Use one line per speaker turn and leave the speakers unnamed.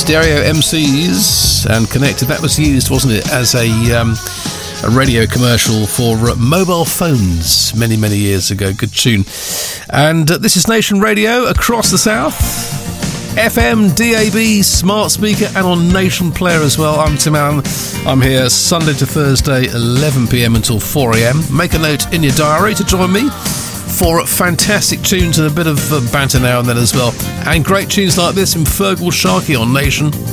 Stereo MCs and Connected. That was used, wasn't it, as a radio commercial for mobile phones many, many years ago. Good tune. And this is Nation Radio across the south. FM, DAB, smart speaker, and on Nation Player as well. I'm Tim Allen. I'm here Sunday to Thursday, 11 p.m. until 4 a.m. Make a note in your diary to join me for fantastic tunes and a bit of banter now and then as well. And great tunes like this from Fergal Sharkey on Nation.